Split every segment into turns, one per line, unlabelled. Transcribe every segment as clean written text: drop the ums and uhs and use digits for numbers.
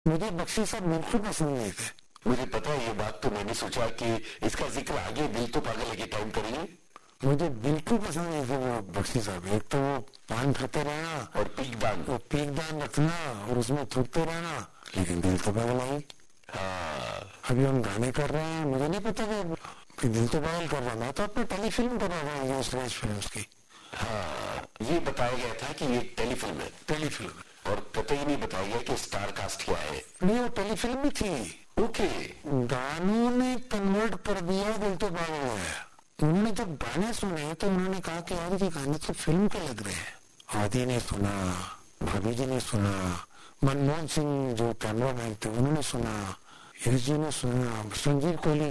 मुझे बख्शी साहब बिल्कुल पसंद नहीं थे।
मुझे पता है ये बात, तो मैंने सोचा कि इसका जिक्र आगे दिल तो पागल है के टाइम करेंगे।
मुझे बिल्कुल पसंद नहीं थे वो बख्शी साहब। एक तो वो पान खाते रहना
और पीक दान,
वो पीक दान रखना और उसमें थूकते रहना, लेकिन दिल तो पागल आई।
हाँ
अभी हम गाने कर रहे हैं, मुझे नहीं पता कि दिल तो पागल कर रहा। मैं तो अपनी टेलीफिल्म कर रहा था ये स्टेज फिल्म की।
हाँ, ये बताया गया था कि ये टेलीफिल्म है,
टेलीफिल्म।
और कतई नहीं बताया गया कि स्टार कास्ट क्या है।
नहीं, वो टेलीफिल्म भी थी।
ओके।
गानों ने कन्वर्ट कर दिया दिल तो पागल है। उन्होंने जब गाने सुने तो उन्होंने कहा कि यार ये गाने तो फिल्म के लग रहे हैं। आदि ने सुना, भाभी जी ने सुना, मनमोहन सिंह जो कैमरा मैन थे उन्होंने सुना, यश जी ने सुना, संजीव कोहली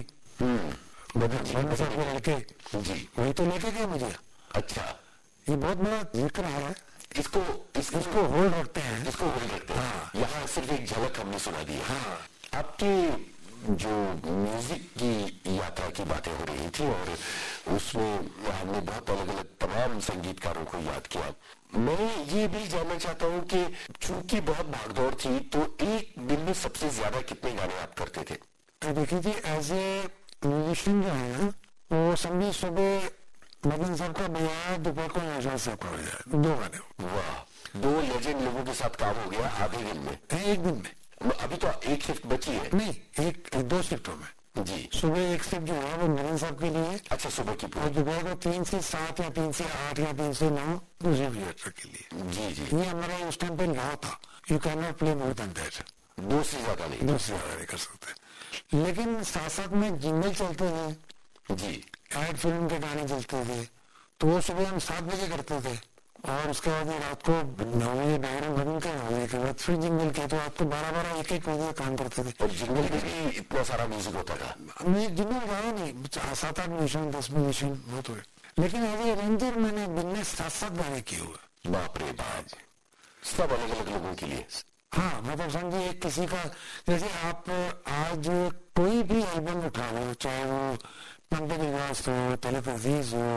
मदन साहब के लड़के
जी,
वही तो लेके गए मुझे।
अच्छा,
ये बहुत बड़ा जिक्र है।
इसको
इसको होल्ड रखते हैं।
इसको होल्ड रखते हैं।
हाँ।
यहाँ सिर्फ एक झलक हमने सुना दी है।
हाँ।
आपके जो म्यूजिक की यात्रा की बातें हो रही थी और उसमें हमने बहुत अलग अलग तमाम संगीतकारों को याद किया। मैं ये भी जानना चाहता हूँ कि चूंकि बहुत भागदौड़ थी, तो एक दिन में सबसे ज्यादा कितने गाने आप करते थे?
तो देखिए जी, एज ए म्यूजिशियन जो है ना, वो समझिए सुबह मदन साहब का बजाया, दोपहर को नौशाद साहब का बजाया, 2 गाने।
वाह, 2 लेजेंड लोगों के साथ काम हो गया आधे दिन में।
एक दिन में।
अभी तो एक शिफ्ट बची है।
नहीं, एक 2 शिफ्टों में
जी।
सुबह एक शिफ्ट जो है वो मदन साहब के लिए,
अच्छा, सुबह की
और
पूरी।
दोपहर को 3 से 7 या 3 से 8 या 3 से 9 दूसरे थिएटर के लिए।
जी जी।
ये हमारा उस टाइम पे लॉ था, you can not play more than that.
2 से ज्यादा नहीं।
2 से ज्यादा नहीं कर सकते। लेकिन साथ साथ में जिंगल चलते थे
जी।
एड फिल्म के गाने चलते थे, तो वो सुबह हम 7 बजे करते थे, और उसके बाद रात को 9 बजे बैकग्राउंड बदल के 9 बजे के बाद फिर जिंगल के, तो आपको 12-12 एक बजे काम करते थे।
और जिंगल में भी इतना सारा म्यूजिक होता था?
मैं जिंगल गाया नहीं, 7-8 म्यूजिशियन 10 म्यूजिशियन बहुत हुए, लेकिन एज ए अरेंजर मैंने दिन में 7-7 गाने किए हुए।
बाप रे बाप, सब अलग अलग लोगों के लिए।
हाँ, मतलब समझिए किसी का, जैसे आप आज कोई भी एल्बम उठा लो, चाहे वो पंकज उधास हो, तलत अजीज हो,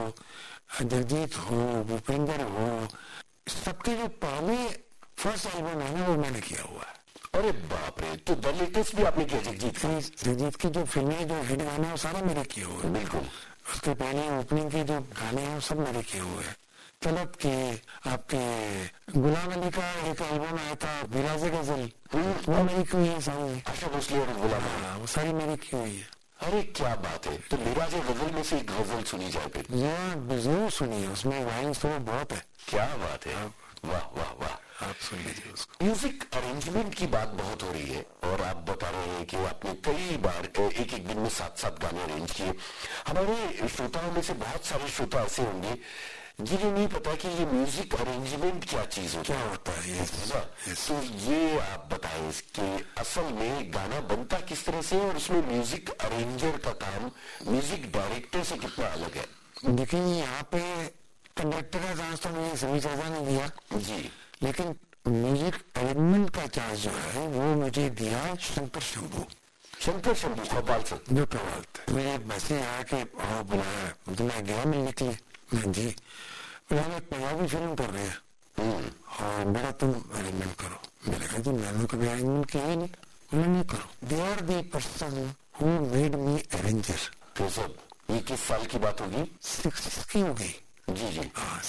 जगजीत हो, भूपेंद्र हो, सबके जो पहले फर्स्ट एल्बम है ना वो मैंने किया हुआ है।
अरे बाप रे, तो द लेटेस्ट भी आपने किया
जगजीत की जो फिल्में जो हिट गाने हैं वो सारे मेरे किए हुए हैं।
बिल्कुल।
उसके पहले ओपनिंग के जो गाने हैं वो सब मेरे किए हुए हैं। तलब के, आपके गुलाम अली का एक एल्बम आया था विराज गजल, वो मेरी की हुई है सारी।
आशा भोसले और गुलाम अली।
हाँ, वो सारी मेरी की हुई है।
अरे क्या बात है, तो मिराज गजल में से एक गजल सुनी जाए फिर।
जरूर सुनिए, उसमें वाइन्स तो बहुत है।
क्या बात है, वाह वाह वाह।
आप सुन लीजिए उसको।
म्यूजिक अरेंजमेंट की बात बहुत हो रही है, और आप बता रहे हैं कि आपने कई बार एक एक दिन में 7-7 गाने अरेंज किए। हमारे श्रोताओं में से बहुत सारे श्रोता ऐसे होंगे जिन्हें नहीं पता कि ये म्यूजिक अरेंजमेंट क्या चीज होता
क्या होता है, ये
है ना। तो ये आप बताएं कि असल में गाना बनता किस तरह से, और उसमें म्यूजिक अरेंजर का काम म्यूजिक डायरेक्टर से कितना अलग है।
देखिए, यहाँ पे कंडक्टर का चांस तो मुझे सभी चाचा ने दिया
जी।
लेकिन म्यूजिक अरेंजमेंट का चार्ज जो है वो मुझे दिया शंकर शंभू।
शंकर शंभू भोपाल से
जो प्रभाव थे, मुझे मैसेज आया कि आओ बुलाया, तो मैं गया मिलने के लिए। मैं जी बोला, मैं पंजाबी फिल्म कर रहे हैं और मेरा तुम अरेंजमेंट करो। मैंने कहा जी मैंने कभी अरेंजमेंट किया ही नहीं। बोला नहीं करो। They are the person who made me arranger.
तो सब ये किस साल की बात होगी?
60 की हो गई।
जी जी।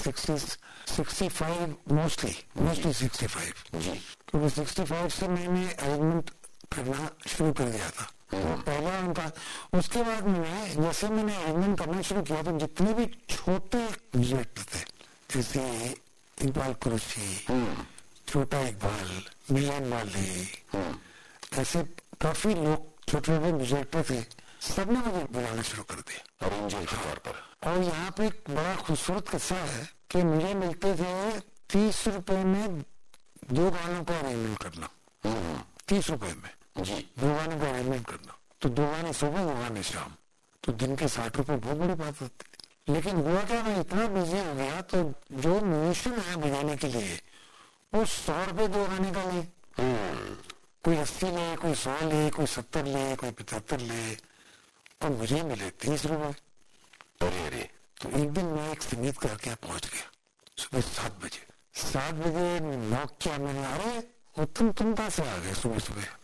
65 मोस्टली 65
जी।
क्योंकि 65 से मैंने अरेंजमेंट करना शुरू कर दिया था। पहला उनका, उसके बाद में जैसे मैंने अरेंजमेंट करना शुरू किया तो जितने भी छोटे म्यूजिक थे, जैसे इकबाल कुरैशी, छोटा इकबाल, मिलन वाले, ऐसे काफी लोग छोटे छोटे म्यूजिक थे, सबने मुझे बुलाना शुरू कर दिया
अरेंजर के तौर पर।
और यहाँ पे एक बड़ा खूबसूरत किस्सा है कि मुझे मिलते थे 30 रुपए में 2 गानों का अरेंजमेंट करना। 30 रुपए में
जी।
2 गानों का अरेंजमेंट करना, तो 2 गाने सुबह 2 गाने शाम, तो दिन के 60 रुपए बहुत बड़ी बात होती है। लेकिन हुआ क्या, मैं इतना बिजी हो गया तो जो म्यूजिशियन है बजाने के लिए वो 100 रुपए 2 गाने का ले, कोई 80 ले, कोई 100 ले, कोई 70 ले, कोई 75 ले, और मुझे मिले 30 रुपए।
अरे अरे।
तो एक दिन मैं एक संगीतकार के यहाँ पहुंच गया सुबह 7 बजे। 7 बजे नॉक किया मैंने, अरे उत्तम तुम कहाँ से आ गए सुबह सुबह?